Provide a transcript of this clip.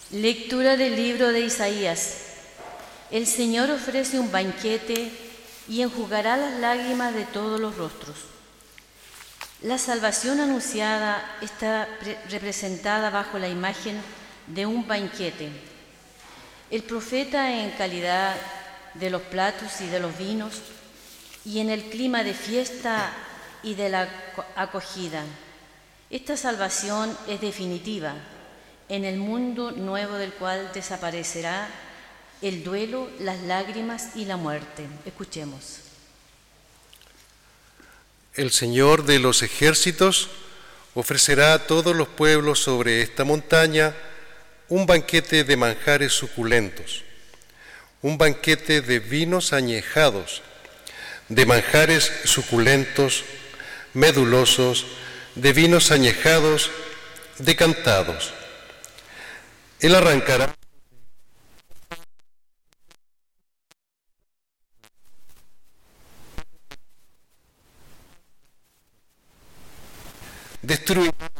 Lectura del libro de Isaías. El Señor ofrece un banquete y enjugará las lágrimas de todos los rostros. La salvación anunciada está representada bajo la imagen de un banquete. El profeta, en calidad de los platos y de los vinos, y en el clima de fiesta y de la acogida. Esta salvación es definitiva en el mundo nuevo del cual desaparecerá el duelo, las lágrimas y la muerte. Escuchemos. El Señor de los ejércitos ofrecerá a todos los pueblos sobre esta montaña un banquete de manjares suculentos, un banquete de vinos añejados, de manjares suculentos, medulosos, de vinos añejados, decantados. Él arrancará destruirá